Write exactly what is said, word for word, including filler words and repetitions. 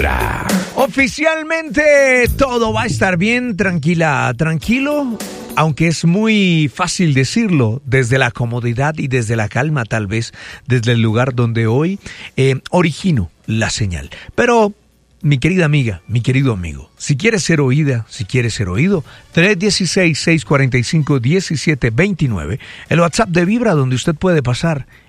Vibra. Oficialmente todo va a estar bien, tranquila, tranquilo, aunque es muy fácil decirlo desde la comodidad y desde la calma, tal vez desde el lugar donde hoy eh, origino la señal. Pero mi querida amiga, mi querido amigo, si quieres ser oída, si quieres ser oído, tres uno seis, seis cuatro cinco, uno siete dos nueve, el WhatsApp de Vibra donde usted puede pasar